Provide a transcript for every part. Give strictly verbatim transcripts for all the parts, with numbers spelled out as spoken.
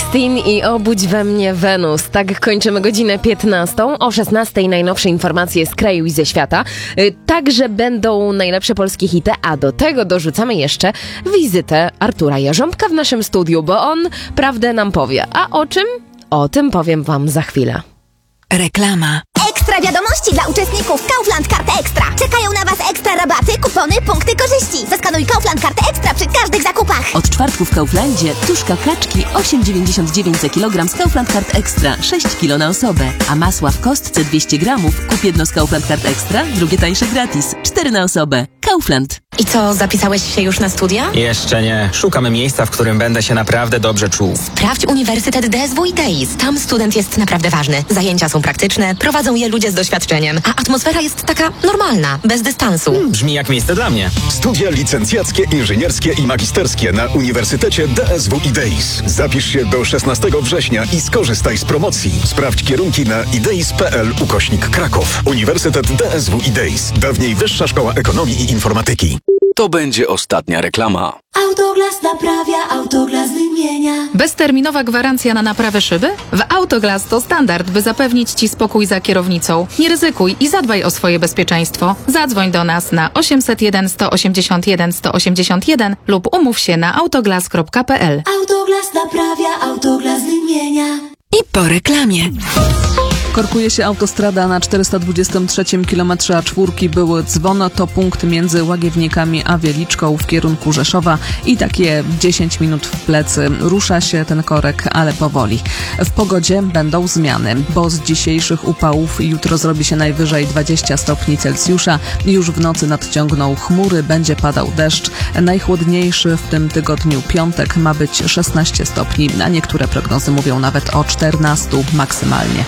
Springsteen i Obudź we mnie Wenus. Tak kończymy godzinę piętnastą. O szesnastej najnowsze informacje z kraju i ze świata. Także będą najlepsze polskie hity, a do tego dorzucamy jeszcze wizytę Artura Jarząbka w naszym studiu, bo on prawdę nam powie. A o czym? O tym powiem wam za chwilę. Reklama. Ekstra wiadomości dla uczestników Kaufland Karty Ekstra. Czekają na Was ekstra rabaty, kupony, punkty korzyści. Zeskanuj Kaufland Karty Ekstra przy każdych zakupach. Od czwartku w Kauflandzie tuszka kaczki osiem dziewięćdziesiąt dziewięć za kilogram z Kaufland Kart Ekstra, sześć kilo na osobę. A masła w kostce dwieście gramów, kup jedno z Kaufland Kart Ekstra, drugie tańsze gratis, cztery na osobę. Kaufland. I co, zapisałeś się już na studia? Jeszcze nie. Szukamy miejsca, w którym będę się naprawdę dobrze czuł. Sprawdź Uniwersytet D S W i TEIS. Tam student jest naprawdę ważny. Zajęcia są praktyczne, prowadzą je ludzie z doświadczeniem, a atmosfera jest taka normalna, bez dystansu. Hmm, brzmi jak miejsce dla mnie. Studia licencjackie, inżynierskie i magisterskie na Uniwersytecie D S W i TEIS. Zapisz się do szesnastego września i skorzystaj z promocji. Sprawdź kierunki na ideis.pl ukośnik Kraków. Uniwersytet D S W i TEIS. Dawniej Wyższa Szkoła Ekonomii i Informatyki. To będzie ostatnia reklama. Autoglas naprawia, Autoglas wymienia. Bezterminowa gwarancja na naprawę szyby? W Autoglas to standard, by zapewnić Ci spokój za kierownicą. Nie ryzykuj i zadbaj o swoje bezpieczeństwo. Zadzwoń do nas na osiemset jeden sto osiemdziesiąt jeden sto osiemdziesiąt jeden lub umów się na autoglas kropka p l. Autoglas naprawia, Autoglas wymienia. I po reklamie. Korkuje się autostrada na czterysta dwudziestym trzecim kilometrze A cztery. Były dzwon, to punkt między Łagiewnikami a Wieliczką w kierunku Rzeszowa i takie dziesięć minut w plecy. Rusza się ten korek, ale powoli. W pogodzie będą zmiany, bo z dzisiejszych upałów jutro zrobi się najwyżej dwadzieścia stopni Celsjusza. Już w nocy nadciągną chmury, będzie padał deszcz. Najchłodniejszy w tym tygodniu piątek ma być szesnaście stopni, a niektóre prognozy mówią nawet o czternastu maksymalnie.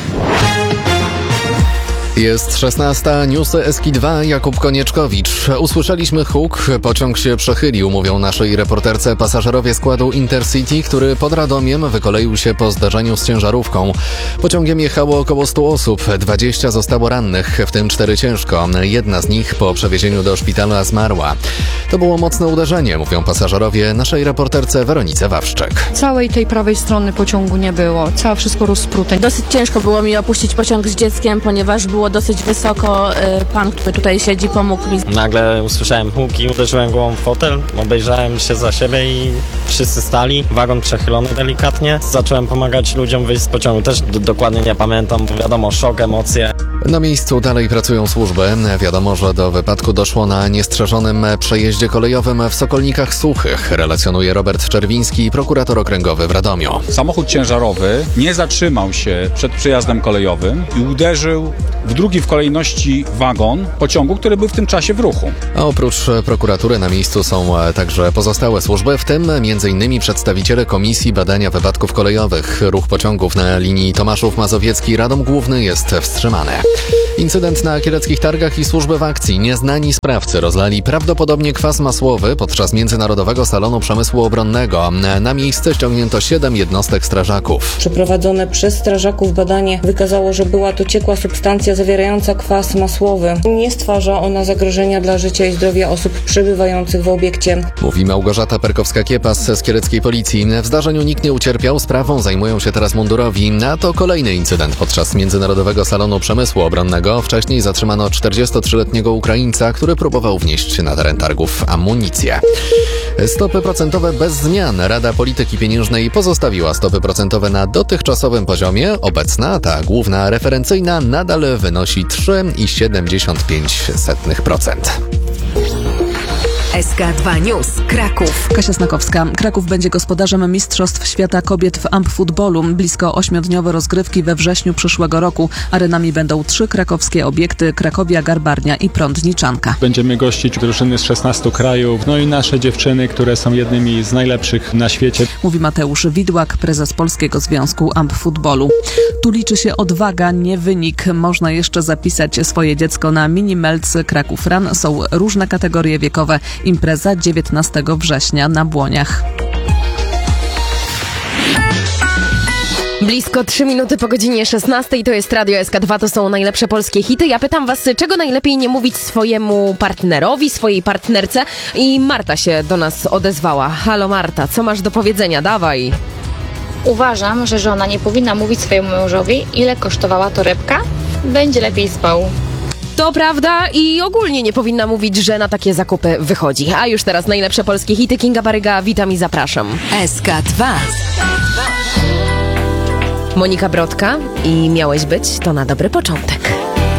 Jest szesnasta, newsy S K dwa, Jakub Konieczkowicz. Usłyszeliśmy huk, pociąg się przechylił, mówią naszej reporterce pasażerowie składu Intercity, który pod Radomiem wykoleił się po zdarzeniu z ciężarówką. Pociągiem jechało około stu osób, dwadzieścia zostało rannych, w tym cztery ciężko. Jedna z nich po przewiezieniu do szpitala zmarła. To było mocne uderzenie, mówią pasażerowie naszej reporterce Weronice Wawszczek. Całej tej prawej strony pociągu nie było, całe wszystko rozprute. Dosyć ciężko było mi opuścić pociąg z dzieckiem, ponieważ było dosyć wysoko. Pan, który tutaj siedzi, pomógł mi. Nagle usłyszałem huk i uderzyłem głową w fotel. Obejrzałem się za siebie i wszyscy stali. Wagon przechylony delikatnie. Zacząłem pomagać ludziom wyjść z pociągu. Też d- dokładnie nie pamiętam. Wiadomo, szok, emocje. Na miejscu dalej pracują służby. Wiadomo, że do wypadku doszło na niestrzeżonym przejeździe kolejowym w Sokolnikach Suchych, relacjonuje Robert Czerwiński, prokurator okręgowy w Radomiu. Samochód ciężarowy nie zatrzymał się przed przejazdem kolejowym i uderzył w drugi w kolejności wagon pociągu, który był w tym czasie w ruchu. A oprócz prokuratury na miejscu są także pozostałe służby, w tym m.in. przedstawiciele Komisji Badania Wypadków Kolejowych. Ruch pociągów na linii Tomaszów Mazowiecki-Radom Główny jest wstrzymany. Incydent na kieleckich targach i służby w akcji. Nieznani sprawcy rozlali prawdopodobnie kwas masłowy podczas Międzynarodowego Salonu Przemysłu Obronnego. Na miejsce ściągnięto siedem jednostek strażaków. Przeprowadzone przez strażaków badanie wykazało, że była to ciekła substancja zawierająca kwas masłowy. Nie stwarza ona zagrożenia dla życia i zdrowia osób przebywających w obiekcie. Mówi Małgorzata Perkowska-Kiepas z kieleckiej policji. W zdarzeniu nikt nie ucierpiał, sprawą zajmują się teraz mundurowi. A to kolejny incydent podczas Międzynarodowego Salonu Przemysłu Obronnego. Wcześniej zatrzymano czterdziestotrzyletniego Ukraińca, który próbował wnieść na teren targów amunicję. Stopy procentowe bez zmian. Rada Polityki Pieniężnej pozostawiła stopy procentowe na dotychczasowym poziomie. Obecna, ta główna referencyjna, nadal wynosi trzy przecinek siedemdziesiąt pięć procent. S K dwa News. Kraków. Kasia Snakowska. Kraków będzie gospodarzem Mistrzostw Świata Kobiet w ampfutbolu. Blisko ośmiodniowe rozgrywki we wrześniu przyszłego roku. Arenami będą trzy krakowskie obiekty: Krakowia, Garbarnia i Prądniczanka. Będziemy gościć drużyny z szesnastu krajów, no i nasze dziewczyny, które są jednymi z najlepszych na świecie. Mówi Mateusz Widłak, prezes Polskiego Związku Ampfutbolu. Tu liczy się odwaga, nie wynik. Można jeszcze zapisać swoje dziecko na Minimelc Kraków Run. Są różne kategorie wiekowe. Impreza dziewiętnastego września na Błoniach. Blisko trzy minuty po godzinie szesnastej, to jest Radio S K dwa, to są najlepsze polskie hity. Ja pytam was, czego najlepiej nie mówić swojemu partnerowi, swojej partnerce, i Marta się do nas odezwała. Halo Marta, co masz do powiedzenia? Dawaj. Uważam, że żona nie powinna mówić swojemu mężowi, ile kosztowała torebka. Będzie lepiej spał. To prawda i ogólnie nie powinna mówić, że na takie zakupy wychodzi. A już teraz najlepsze polskie hity. Kinga Baryga, witam i zapraszam. S K dwa. Monika Brodka i Miałeś być, to na dobry początek.